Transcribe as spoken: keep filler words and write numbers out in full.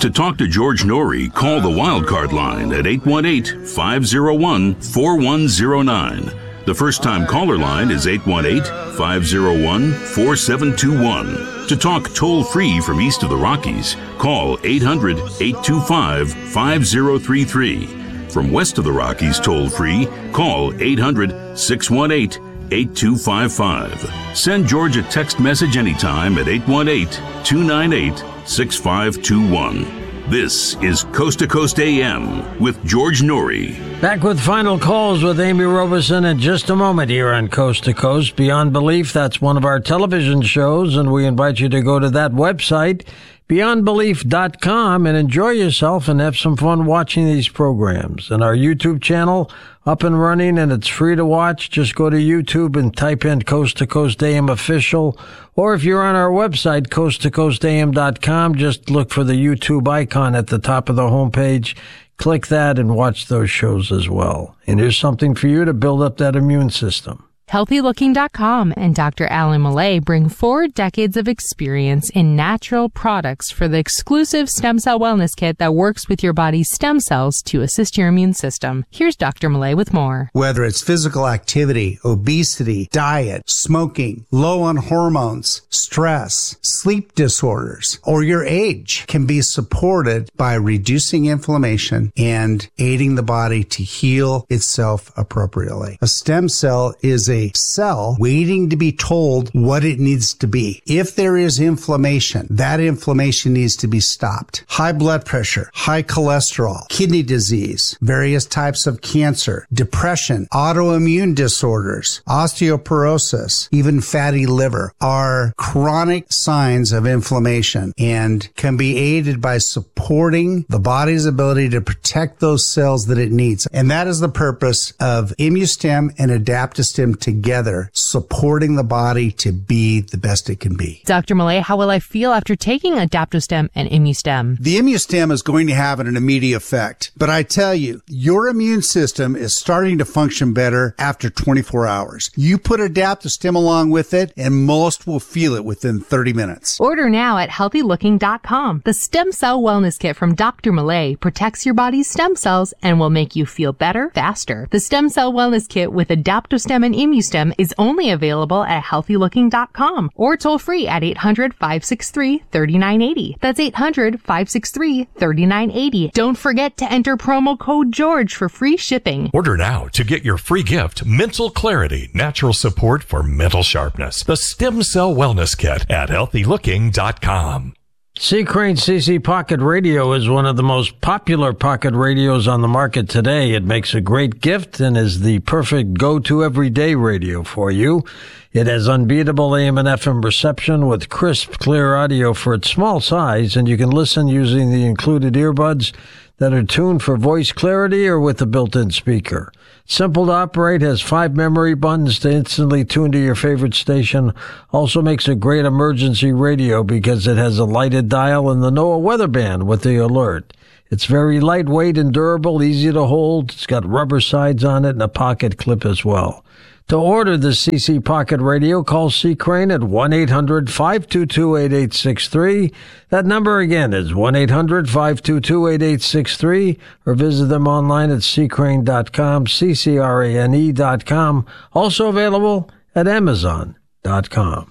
To talk to George Noory, call the Wildcard line at eight one eight, five oh one, four one oh nine. The first-time caller line is eight one eight, five oh one, four seven two one. To talk toll-free from east of the Rockies, call eight hundred, eight two five, five oh three three. From west of the Rockies toll-free, call eight hundred, six one eight, eight two five five. Send George a text message anytime at eight one eight, two nine eight, six five two one. This is Coast to Coast A M with George Noory. Back with final calls with Amy Robeson in just a moment here on Coast to Coast. Beyond Belief, that's one of our television shows, and we invite you to go to that website, beyond belief dot com, and enjoy yourself and have some fun watching these programs. And our YouTube channel, up and running, and it's free to watch. Just go to YouTube and type in Coast to Coast A M Official. Or if you're on our website, coast to coast a m dot com, just look for the YouTube icon at the top of the homepage. Click that and watch those shows as well. And here's something for you to build up that immune system. healthy looking dot com and Doctor Alan Millay bring four decades of experience in natural products for the exclusive stem cell wellness kit that works with your body's stem cells to assist your immune system. Here's Doctor Millay with more. Whether it's physical activity, obesity, diet, smoking, low on hormones, stress, sleep disorders, or your age can be supported by reducing inflammation and aiding the body to heal itself appropriately. A stem cell is a cell waiting to be told what it needs to be. If there is inflammation, that inflammation needs to be stopped. High blood pressure, high cholesterol, kidney disease, various types of cancer, depression, autoimmune disorders, osteoporosis, even fatty liver are chronic signs of inflammation and can be aided by supporting the body's ability to protect those cells that it needs. And that is the purpose of ImmuStem and Adaptostem together, supporting the body to be the best it can be. Doctor Millay, how will I feel after taking Adaptostem and ImmuStem? The ImmuStem is going to have an immediate effect, but I tell you, your immune system is starting to function better after twenty-four hours. You put Adaptostem along with it, and most will feel it within thirty minutes. Order now at healthy looking dot com. The Stem Cell Wellness Kit from Doctor Millay protects your body's stem cells and will make you feel better faster. The Stem Cell Wellness Kit with Adaptostem and ImmuStem is only available at healthy looking dot com or toll free at eight hundred, five six three, three nine eight zero. That's eight hundred, five six three, three nine eight zero. Don't forget to enter promo code George for free shipping. Order now to get your free gift, Mental Clarity, natural support for mental sharpness. The Stem Cell Wellness Kit at healthy looking dot com. C. Crane C C Pocket Radio is one of the most popular pocket radios on the market today. It makes a great gift and is the perfect go-to everyday radio for you. It has unbeatable A M and F M reception with crisp, clear audio for its small size, and you can listen using the included earbuds that are tuned for voice clarity or with a built-in speaker. Simple to operate, has five memory buttons to instantly tune to your favorite station. Also makes a great emergency radio because it has a lighted dial and the NOAA weather band with the alert. It's very lightweight and durable, easy to hold. It's got rubber sides on it and a pocket clip as well. To order the C C Pocket Radio, call C. Crane at one eight hundred, five two two, eight eight six three. That number again is one eight hundred, five two two, eight eight six three, or visit them online at c crane dot com, C C R A N E dot com. Also available at amazon dot com.